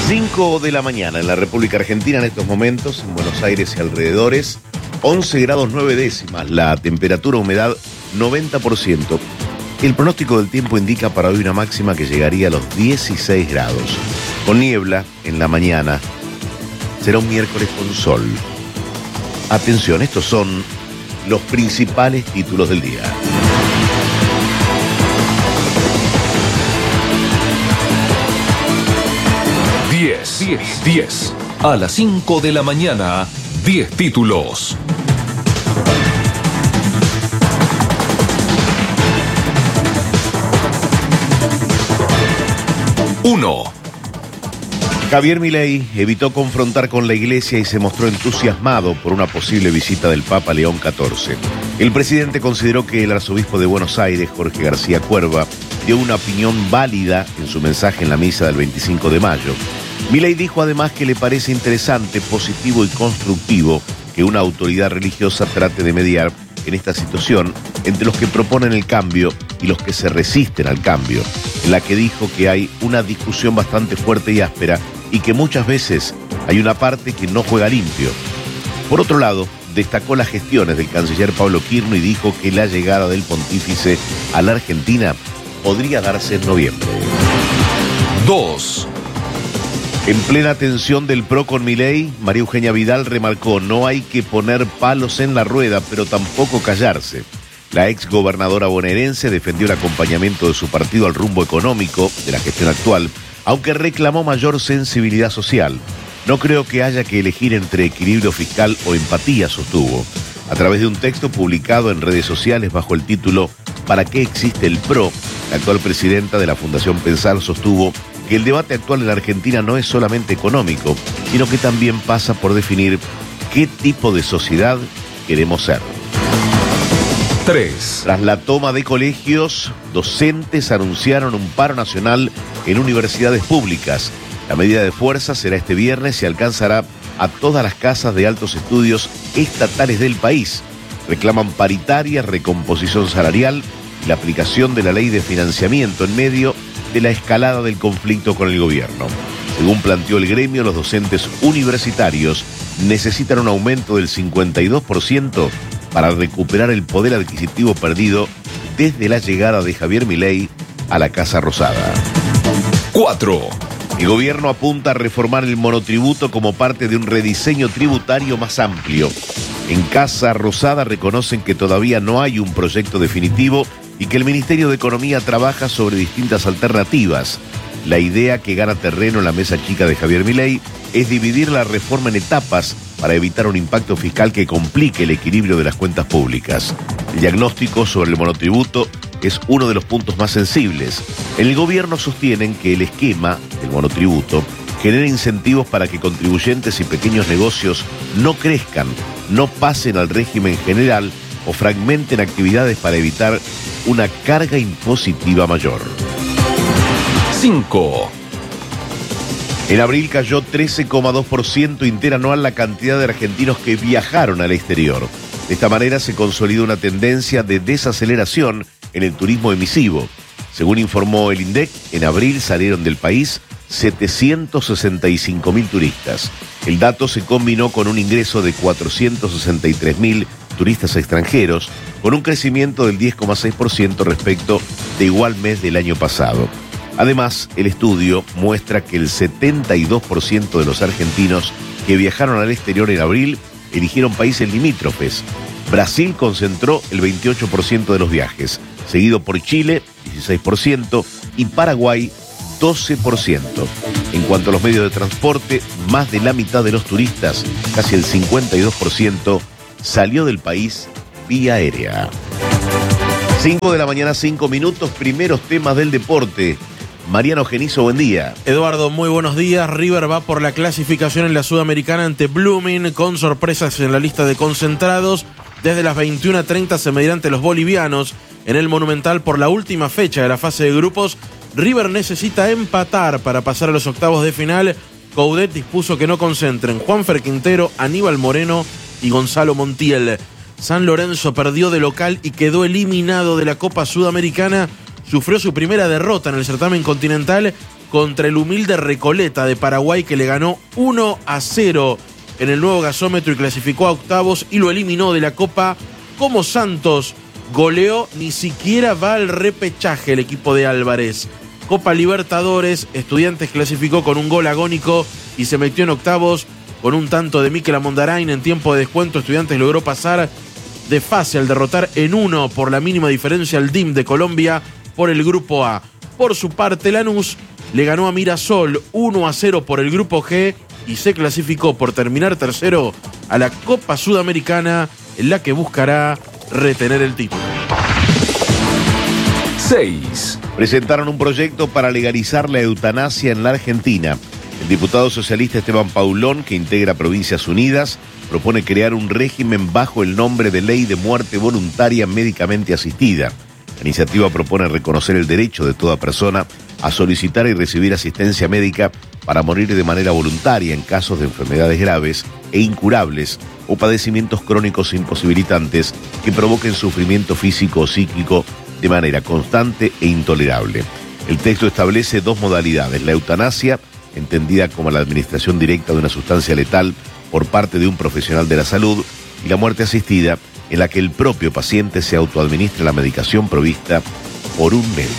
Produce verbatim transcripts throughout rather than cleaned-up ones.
cinco de la mañana en la República Argentina en estos momentos, en Buenos Aires y alrededores, once grados nueve décimas, la temperatura, humedad noventa por ciento. El pronóstico del tiempo indica para hoy una máxima que llegaría a los dieciséis grados. Con niebla en la mañana, será un miércoles con sol. Atención, estos son los principales títulos del día. diez, diez, diez. A las cinco de la mañana, diez títulos. uno. Javier Milei evitó confrontar con la iglesia y se mostró entusiasmado por una posible visita del Papa León catorce. El presidente consideró que el arzobispo de Buenos Aires, Jorge García Cuerva, dio una opinión válida en su mensaje en la misa del veinticinco de mayo. Milei dijo además que le parece interesante, positivo y constructivo que una autoridad religiosa trate de mediar en esta situación entre los que proponen el cambio y los que se resisten al cambio, en la que dijo que hay una discusión bastante fuerte y áspera y que muchas veces hay una parte que no juega limpio. Por otro lado, destacó las gestiones del canciller Pablo Quirno y dijo que la llegada del pontífice a la Argentina podría darse en noviembre. dos. En plena tensión del PRO con Milei, María Eugenia Vidal remarcó: no hay que poner palos en la rueda, pero tampoco callarse. La ex gobernadora bonaerense defendió el acompañamiento de su partido al rumbo económico de la gestión actual, aunque reclamó mayor sensibilidad social. No creo que haya que elegir entre equilibrio fiscal o empatía, sostuvo. A través de un texto publicado en redes sociales bajo el título ¿Para qué existe el PRO?, la actual presidenta de la Fundación Pensar sostuvo que el debate actual en la Argentina no es solamente económico, sino que también pasa por definir qué tipo de sociedad queremos ser. tres. Tras la toma de colegios, docentes anunciaron un paro nacional en universidades públicas. La medida de fuerza será este viernes y alcanzará a todas las casas de altos estudios estatales del país. Reclaman paritaria, recomposición salarial y la aplicación de la ley de financiamiento en medio de la escalada del conflicto con el gobierno. Según planteó el gremio, los docentes universitarios necesitan un aumento del cincuenta y dos por ciento para recuperar el poder adquisitivo perdido desde la llegada de Javier Milei a la Casa Rosada. cuatro. El gobierno apunta a reformar el monotributo como parte de un rediseño tributario más amplio. En Casa Rosada reconocen que todavía no hay un proyecto definitivo y que el Ministerio de Economía trabaja sobre distintas alternativas. La idea que gana terreno en la mesa chica de Javier Milei es dividir la reforma en etapas para evitar un impacto fiscal que complique el equilibrio de las cuentas públicas. El diagnóstico sobre el monotributo es uno de los puntos más sensibles. En el gobierno sostienen que el esquema del monotributo genera incentivos para que contribuyentes y pequeños negocios no crezcan, no pasen al régimen general o fragmenten actividades para evitar una carga impositiva mayor. cinco. En abril cayó trece coma dos por ciento interanual la cantidad de argentinos que viajaron al exterior. De esta manera se consolida una tendencia de desaceleración en el turismo emisivo. Según informó el INDEC, en abril salieron del país setecientos sesenta y cinco mil turistas. El dato se combinó con un ingreso de cuatrocientos sesenta y tres mil turistas extranjeros, con un crecimiento del diez coma seis por ciento respecto de igual mes del año pasado. Además, el estudio muestra que el setenta y dos por ciento de los argentinos que viajaron al exterior en abril eligieron países limítrofes. Brasil concentró el veintiocho por ciento de los viajes, seguido por Chile, dieciséis por ciento, y Paraguay, doce por ciento. En cuanto a los medios de transporte, más de la mitad de los turistas, casi el cincuenta y dos por ciento, salió del país vía aérea. cinco de la mañana, cinco minutos, primeros temas del deporte. Mariano Genizo, buen día. Eduardo, muy buenos días. River va por la clasificación en la Sudamericana ante Blooming, con sorpresas en la lista de concentrados. Desde las veintiuna treinta se medirá ante los bolivianos en el Monumental por la última fecha de la fase de grupos. River necesita empatar para pasar a los octavos de final. Coudet dispuso que no concentren Juanfer Quintero, Aníbal Moreno y Gonzalo Montiel. San Lorenzo perdió de local y quedó eliminado de la Copa Sudamericana. Sufrió su primera derrota en el certamen continental contra el humilde Recoleta de Paraguay, que le ganó uno a cero en el nuevo gasómetro y clasificó a octavos y lo eliminó de la Copa. Como Santos goleó, ni siquiera va al repechaje el equipo de Álvarez. Copa Libertadores, Estudiantes clasificó con un gol agónico y se metió en octavos con un tanto de Mikel Amondarain. En tiempo de descuento, Estudiantes logró pasar de fase al derrotar en uno por la mínima diferencia al D I M de Colombia por el Grupo A. Por su parte, Lanús le ganó a Mirasol uno a cero por el Grupo G y se clasificó por terminar tercero a la Copa Sudamericana, en la que buscará retener el título. seis. Presentaron un proyecto para legalizar la eutanasia en la Argentina. El diputado socialista Esteban Paulón, que integra Provincias Unidas, propone crear un régimen bajo el nombre de Ley de Muerte Voluntaria Médicamente Asistida. La iniciativa propone reconocer el derecho de toda persona a solicitar y recibir asistencia médica para morir de manera voluntaria en casos de enfermedades graves e incurables o padecimientos crónicos imposibilitantes que provoquen sufrimiento físico o psíquico de manera constante e intolerable. El texto establece dos modalidades: la eutanasia, entendida como la administración directa de una sustancia letal por parte de un profesional de la salud, y la muerte asistida, en la que el propio paciente se autoadministra la medicación provista por un médico.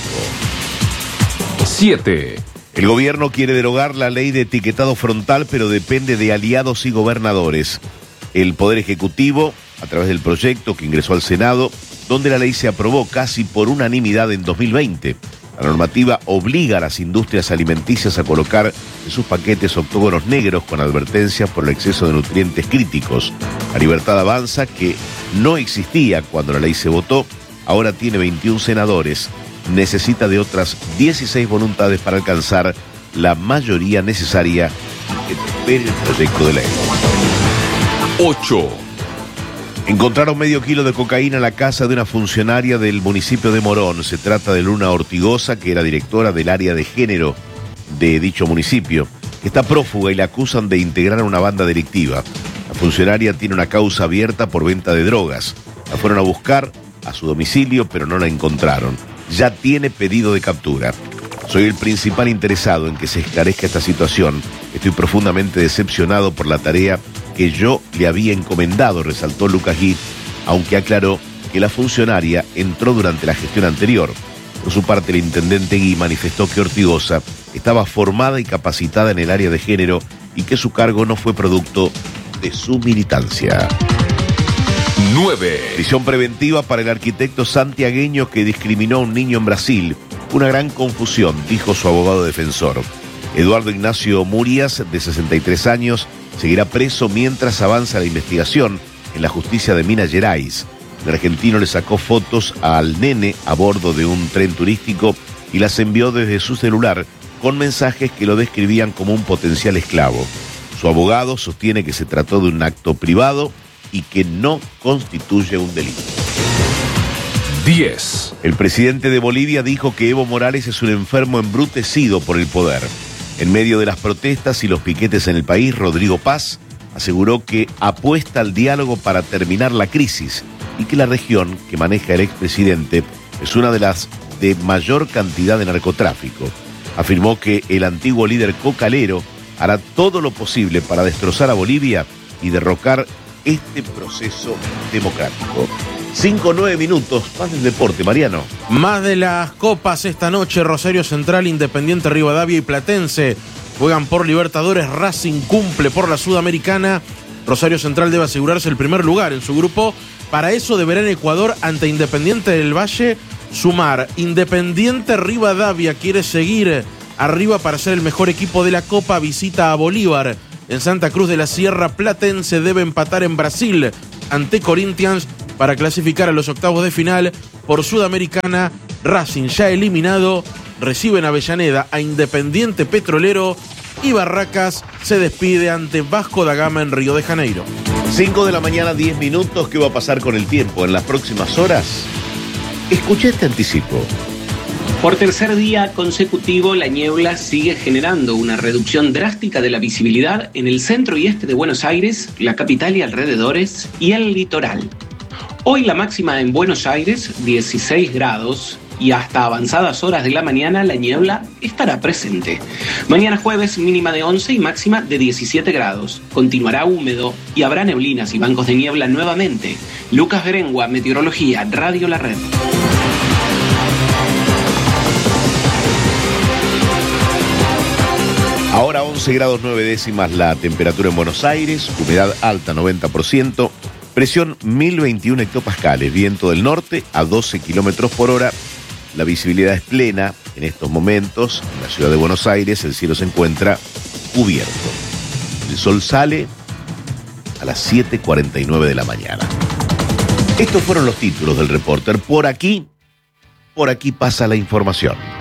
siete. El gobierno quiere derogar la ley de etiquetado frontal, pero depende de aliados y gobernadores. El Poder Ejecutivo, a través del proyecto que ingresó al Senado, donde la ley se aprobó casi por unanimidad en dos mil veinte. La normativa obliga a las industrias alimenticias a colocar en sus paquetes octógonos negros con advertencias por el exceso de nutrientes críticos. La Libertad Avanza, que no existía cuando la ley se votó, ahora tiene veintiún senadores. Necesita de otras dieciséis voluntades para alcanzar la mayoría necesaria que espere el proyecto de ley. ocho. Encontraron medio kilo de cocaína en la casa de una funcionaria del municipio de Morón. Se trata de Luna Ortigosa, que era directora del área de género de dicho municipio. Está prófuga y la acusan de integrar una banda delictiva. La funcionaria tiene una causa abierta por venta de drogas. La fueron a buscar a su domicilio, pero no la encontraron. Ya tiene pedido de captura. Soy el principal interesado en que se esclarezca esta situación. Estoy profundamente decepcionado por la tarea que yo le había encomendado, resaltó Lucas Gui, aunque aclaró que la funcionaria entró durante la gestión anterior. Por su parte, el intendente Gui manifestó que Ortigosa estaba formada y capacitada en el área de género y que su cargo no fue producto de su militancia. nueve. Prisión preventiva para el arquitecto santiagueño que discriminó a un niño en Brasil. Una gran confusión, dijo su abogado defensor. Eduardo Ignacio Murias, de sesenta y tres años, seguirá preso mientras avanza la investigación en la justicia de Minas Gerais. El argentino le sacó fotos al nene a bordo de un tren turístico y las envió desde su celular con mensajes que lo describían como un potencial esclavo. Su abogado sostiene que se trató de un acto privado y que no constituye un delito. diez. El presidente de Bolivia dijo que Evo Morales es un enfermo embrutecido por el poder. En medio de las protestas y los piquetes en el país, Rodrigo Paz aseguró que apuesta al diálogo para terminar la crisis y que la región que maneja el expresidente es una de las de mayor cantidad de narcotráfico. Afirmó que el antiguo líder cocalero hará todo lo posible para destrozar a Bolivia y derrocar este proceso democrático. Cinco, nueve minutos, más del deporte, Mariano. Más de las copas esta noche: Rosario Central, Independiente Rivadavia y Platense juegan por Libertadores. Racing cumple por la Sudamericana. Rosario Central debe asegurarse el primer lugar en su grupo. Para eso deberá en Ecuador, ante Independiente del Valle, sumar. Independiente Rivadavia quiere seguir arriba para ser el mejor equipo de la Copa. Visita a Bolívar en Santa Cruz de la Sierra. Platense debe empatar en Brasil ante Corinthians para clasificar a los octavos de final por Sudamericana. Racing ya eliminado, recibe en Avellaneda a Independiente Petrolero y Barracas se despide ante Vasco da Gama en Río de Janeiro. Cinco de la mañana, diez minutos. ¿Qué va a pasar con el tiempo en las próximas horas? Escuché este anticipo. Por tercer día consecutivo, la niebla sigue generando una reducción drástica de la visibilidad en el centro y este de Buenos Aires, la capital y alrededores, y el litoral. Hoy la máxima en Buenos Aires, dieciséis grados, y hasta avanzadas horas de la mañana la niebla estará presente. Mañana jueves mínima de once y máxima de diecisiete grados. Continuará húmedo y habrá neblinas y bancos de niebla nuevamente. Lucas Berengua, Meteorología, Radio La Red. Ahora once grados nueve décimas la temperatura en Buenos Aires, humedad alta noventa por ciento, presión mil veintiuno hectopascales, viento del norte a doce kilómetros por hora. La visibilidad es plena en estos momentos. En la ciudad de Buenos Aires el cielo se encuentra cubierto. El sol sale a las siete cuarenta y nueve de la mañana. Estos fueron los títulos del Reporter. Por aquí, por aquí pasa la información.